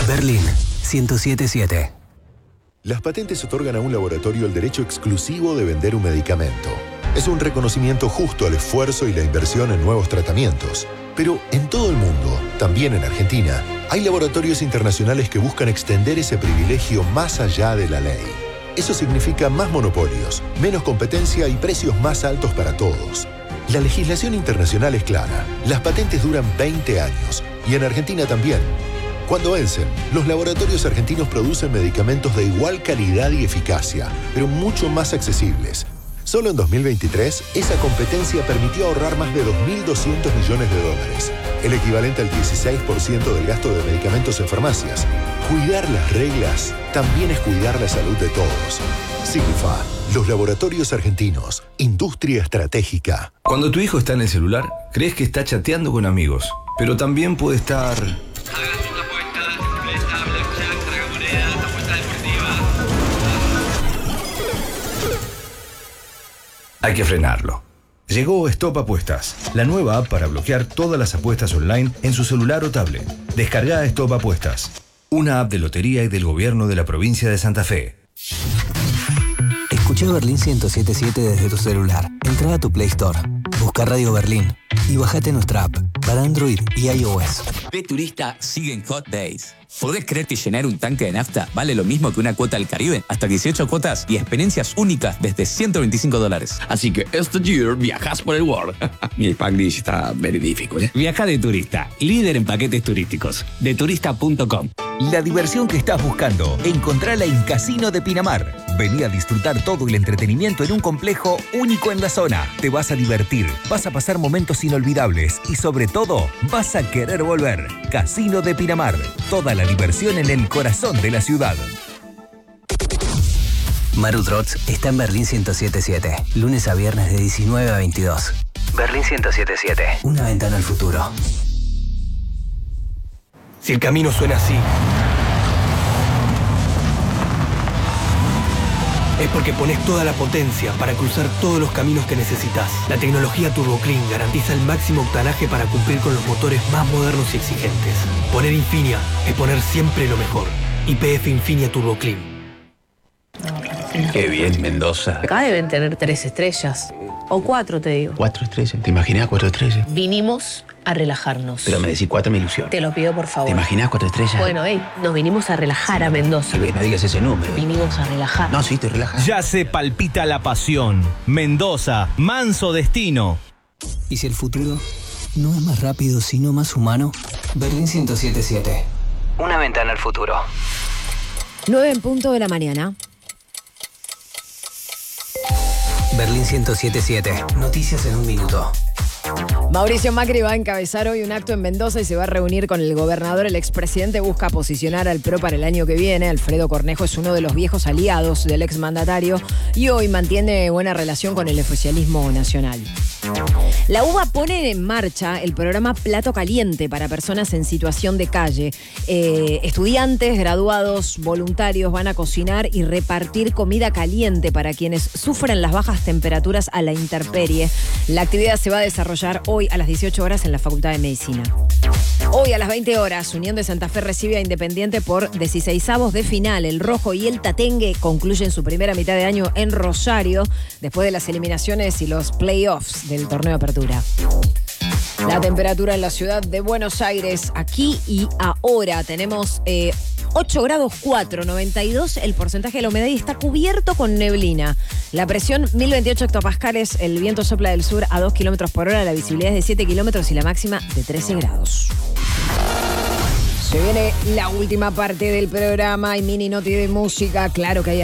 Berlín 107.7. Las patentes otorgan a un laboratorio el derecho exclusivo de vender un medicamento. Es un reconocimiento justo al esfuerzo y la inversión en nuevos tratamientos. Pero en todo el mundo, también en Argentina, hay laboratorios internacionales que buscan extender ese privilegio más allá de la ley. Eso significa más monopolios, menos competencia y precios más altos para todos. La legislación internacional es clara. Las patentes duran 20 años y en Argentina también. Cuando vencen, los laboratorios argentinos producen medicamentos de igual calidad y eficacia, pero mucho más accesibles. Solo en 2023, esa competencia permitió ahorrar más de 2.200 millones de dólares, el equivalente al 16% del gasto de medicamentos en farmacias. Cuidar las reglas también es cuidar la salud de todos. Signifa, los laboratorios argentinos, industria estratégica. Cuando tu hijo está en el celular, crees que está chateando con amigos, pero también puede estar... Hay que frenarlo. Llegó Stop Apuestas, la nueva app para bloquear todas las apuestas online en su celular o tablet. Descarga Stop Apuestas, una app de lotería y del gobierno de la provincia de Santa Fe. Escucha Berlín 107.7 desde tu celular. Entra a tu Play Store, busca Radio Berlín y bájate nuestra app para Android y iOS. Ve Turista siguen Hot Days. ¿Podés creer que llenar un tanque de nafta vale lo mismo que una cuota al Caribe? Hasta 18 cuotas y experiencias únicas desde $125. Así que este year viajas por el world. Mi Spanglish está verídico, ¿eh? Viaja de Turista, líder en paquetes turísticos. Deturista.com. La diversión que estás buscando, encontrala en Casino de Pinamar. Vení a disfrutar todo el entretenimiento en un complejo único en la zona. Te vas a divertir, vas a pasar momentos inolvidables y sobre todo, vas a querer volver. Casino de Pinamar. Toda la diversión en el corazón de la ciudad. Maru Trots está en Berlín 107.7, lunes a viernes de 19 a 22. Berlín 107.7, una ventana al futuro. Si el camino suena así, es porque pones toda la potencia para cruzar todos los caminos que necesitas. La tecnología Turbo Clean garantiza el máximo octanaje para cumplir con los motores más modernos y exigentes. Poner Infinia es poner siempre lo mejor. YPF Infinia Turbo Clean. Qué bien, Mendoza. Acá deben tener 3 estrellas. O 4, te digo. 4 estrellas. ¿Te imaginas 4 estrellas? Vinimos a relajarnos. Pero me decís 4, me ilusión. Te lo pido, por favor. ¿Te imaginas 4 estrellas? Bueno, nos vinimos a relajar a Mendoza. No digas ese número. Vinimos a relajar. No, sí, te relajas. Ya se palpita la pasión. Mendoza, manso destino. ¿Y si el futuro no es más rápido, sino más humano? Berlín 107.7. Una ventana al futuro. 9:00 a.m. Berlín 107.7. Noticias en un minuto. Mauricio Macri va a encabezar hoy un acto en Mendoza y se va a reunir con el gobernador. El expresidente busca posicionar al PRO para el año que viene. Alfredo Cornejo es uno de los viejos aliados del exmandatario y hoy mantiene buena relación con el oficialismo nacional. La UBA pone en marcha el programa Plato Caliente para personas en situación de calle. Estudiantes, graduados, voluntarios van a cocinar y repartir comida caliente para quienes sufren las bajas temperaturas a la intemperie. La actividad se va a desarrollar hoy a las 18 horas en la Facultad de Medicina. Hoy a las 20 horas, Unión de Santa Fe recibe a Independiente por 16avos de final. El Rojo y el Tatengue concluyen su primera mitad de año en Rosario después de las eliminaciones y los playoffs del torneo de apertura. La temperatura en la ciudad de Buenos Aires, aquí y ahora, tenemos 8 grados 4, 92 el porcentaje de la humedad y está cubierto con neblina. La presión 1028 hectopascales, el viento sopla del sur a 2 kilómetros por hora, la visibilidad es de 7 kilómetros y la máxima de 13 grados. Se viene la última parte del programa y mini noti de música, claro que hay